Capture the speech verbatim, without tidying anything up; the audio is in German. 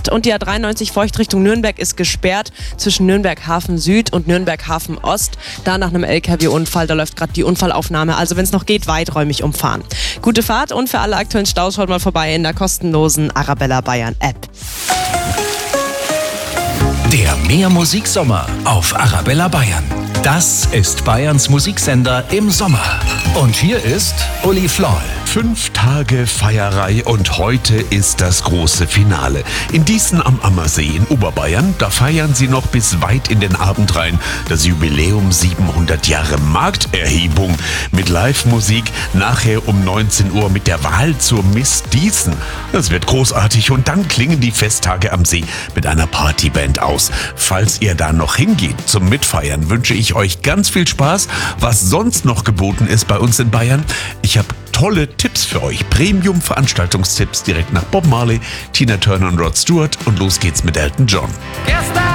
Ost und die A dreiundneunzig Feucht Richtung Nürnberg ist gesperrt zwischen Nürnberg Hafen Süd und Nürnberg Hafen Ost. Da nach einem L K W-Unfall, da läuft gerade die Unfallaufnahme. Also wenn es noch geht, weiträumig umfahren. Gute Fahrt und für alle aktuellen Staus schaut mal vorbei in der kostenlosen Arabella Bayern App. Der Mehr-Musik-Sommer auf Arabella Bayern. Das ist Bayerns Musiksender im Sommer. Und hier ist Uli Floll. Fünf Tage Feierei und heute ist das große Finale. In Dießen am Ammersee in Oberbayern, da feiern sie noch bis weit in den Abend rein das Jubiläum siebenhundert Jahre Markterhebung mit Live-Musik, nachher um neunzehn Uhr mit der Wahl zur Miss Dießen. Das wird großartig und dann klingen die Festtage am See mit einer Partyband aus. Falls ihr da noch hingeht zum Mitfeiern, wünsche ich euch ganz viel Spaß. Was sonst noch geboten ist bei uns in Bayern, ich habe tolle Tipps für euch. Premium-Veranstaltungstipps direkt nach Bob Marley, Tina Turner und Rod Stewart und los geht's mit Elton John.